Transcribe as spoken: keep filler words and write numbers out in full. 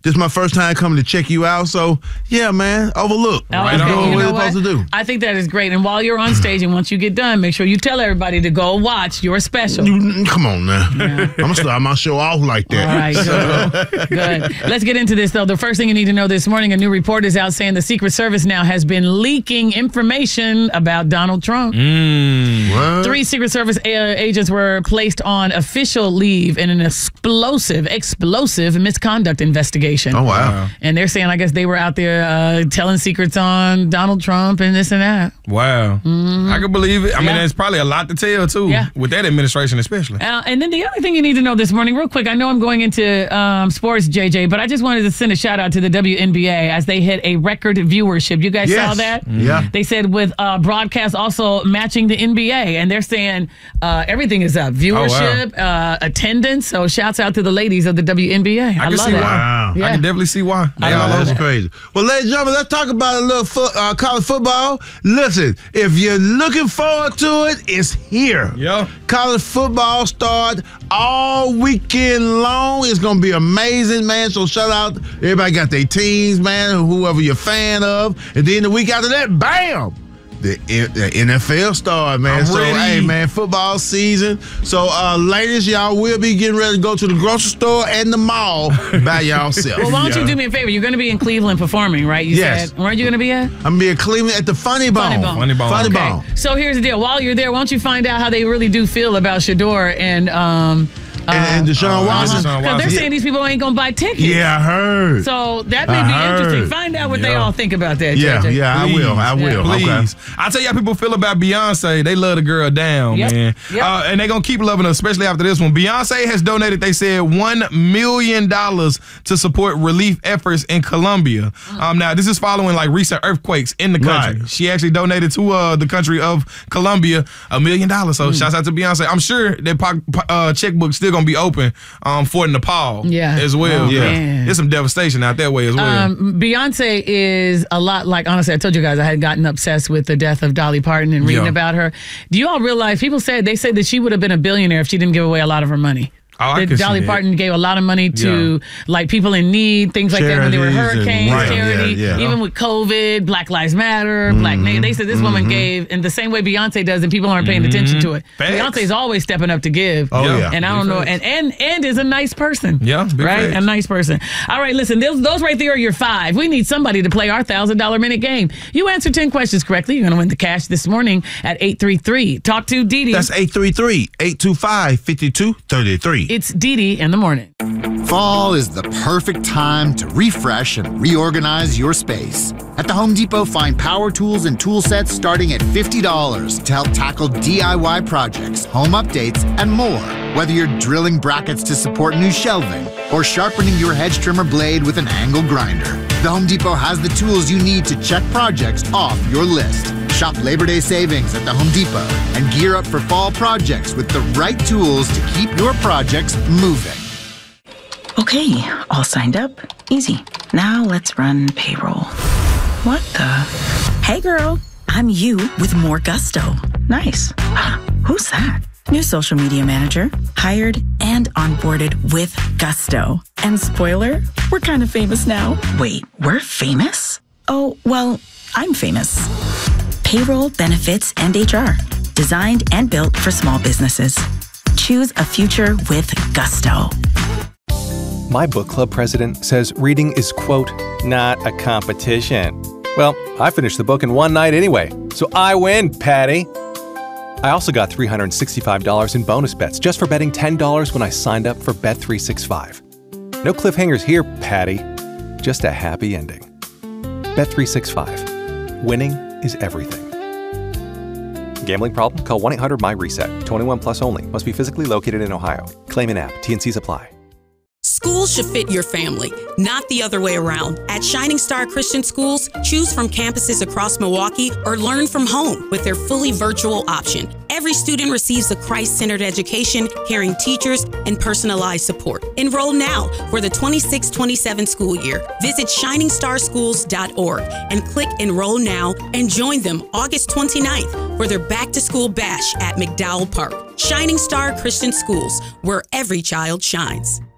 this is my first time coming to check you out. So, yeah, man, overlook. Oh, right okay. on You what know you're what? supposed to do. I think that is great. And while you're on stage and once you get done, make sure you tell everybody to go watch your special. You, come on now. Yeah. I'm going to start my show off like that. All right, good. Good. Let's get into this, though. The first thing you need to know this morning, a new report is out saying the Secret Service now has been leaking information about Donald Trump. Mm. What? Three Secret Service uh, agents were placed on official leave in an explosive, explosive misconduct investigation. Oh, wow. And they're saying, I guess they were out there uh, telling secrets on Donald Trump and this and that. Wow. Mm-hmm. I can believe it. I mean, Yeah. there's probably a lot to tell, too, Yeah. with that administration especially. Uh, and then the other thing you need to know this morning, real quick, I know I'm going into um, sports, J J, but I just wanted to send a shout out to the W N B A as they hit a record viewership. You guys Yes. saw that? Yeah. They said with uh, broadcast also matching the N B A, and they're saying uh, everything is up. Viewership, Oh, wow. uh, attendance. So shouts out to the ladies of the W N B A. I, I can love see that. why. Wow. Yeah. I can definitely see why. They Yeah, all that's over. crazy. Well, ladies and gentlemen, let's talk about a little foot, uh, college football. Listen, if you're looking forward to it, it's here. Yeah. College football starts all weekend long. It's going to be amazing, man. So shout out. Everybody got their teams, man, whoever you're a fan of. And then the week after that, bam! The, the N F L started, man. I'm so, ready. hey, man, football season. So, uh, ladies, y'all will be getting ready to go to the grocery store and the mall by yourself. Well, why don't you do me a favor? You're going to be in Cleveland performing, right? You Yes. said. Where are you going to be at? I'm going to be in Cleveland at the Funny Bone. Funny Bone. Funny Bone. Funny Okay. Bone. So here's the deal. While you're there, why don't you find out how they really do feel about Shador and um And, and Deshaun uh, Watson. Deshaun because they're Watson. saying these people ain't gonna buy tickets. Yeah, I heard. So that may I be heard. interesting. Find out what they Yeah. all think about that. yeah, J J. yeah, I will. I Please. will. Please. Okay. I'll tell you how people feel about Beyonce. They love the girl down, Yep. man. Yep. Uh, and they're going to keep loving her, especially after this one. Beyonce has donated, they said, one million dollars to support relief efforts in Colombia. Um, now, this is following like recent earthquakes in the country. Right. She actually donated to uh, the country of Colombia a million dollars. So shouts out to Beyonce. I'm sure that po- po- uh, checkbook's still going to be open um, for Nepal Yeah. as well. Oh, Yeah. man. There's some devastation out that way as well. Um, Beyonce is a lot like, honestly, I told you guys I had gotten obsessed with the death of Dolly Parton and reading Yeah. about her. Do you all realize, people said, they said that she would have been a billionaire if she didn't give away a lot of her money. Oh, I That can see Dolly that. Parton gave a lot of money to like people in need, things like that when there were Charities and- hurricanes, right, charity, yeah, yeah. even with COVID, Black Lives Matter, Black Na- They said this woman gave in the same way Beyonce does, and people aren't paying attention to it. Facts. Beyonce's always stepping up to give. Oh, yeah. And I don't Big know, facts. and and and is a nice person. Yeah, big right, facts. a nice person. All right, listen, those those right there are your five. We need somebody to play our thousand dollar minute game. You answer ten questions correctly, you're going to win the cash this morning at eight three three. Talk to Dee Dee. That's eight three three, eight two five, five two three three. It's Dee Dee in the morning. Fall is the perfect time to refresh and reorganize your space. At the Home Depot, find power tools and tool sets starting at fifty dollars to help tackle D I Y projects, home updates, and more. Whether you're drilling brackets to support new shelving or sharpening your hedge trimmer blade with an angle grinder, the Home Depot has the tools you need to check projects off your list. Shop Labor Day savings at the Home Depot and gear up for fall projects with the right tools to keep your projects moving. Okay, all signed up. Easy. Now let's run payroll. What the? Hey girl, I'm you with more gusto. Nice. Who's that? New social media manager, hired and onboarded with gusto. And spoiler, we're kind of famous now. Wait, we're famous? Oh, well, I'm famous. Payroll, benefits, and H R. Designed and built for small businesses. Choose a future with gusto. My book club president says reading is, quote, not a competition. Well, I finished the book in one night anyway, so I win, Patty. I also got three hundred sixty-five dollars in bonus bets just for betting ten dollars when I signed up for Bet three sixty-five. No cliffhangers here, Patty. Just a happy ending. Bet three sixty-five. Winning is everything. Gambling problem? Call one eight hundred M Y RESET. twenty-one plus only. Must be physically located in Ohio. Claim in app. T N Cs apply. Schools should fit your family, not the other way around. At Shining Star Christian Schools, choose from campuses across Milwaukee or learn from home with their fully virtual option. Every student receives a Christ-centered education, caring teachers, and personalized support. Enroll now for the twenty-six twenty-seven school year. Visit shining star schools dot org and click Enroll Now and join them August twenty-ninth for their back-to-school bash at McDowell Park. Shining Star Christian Schools, where every child shines.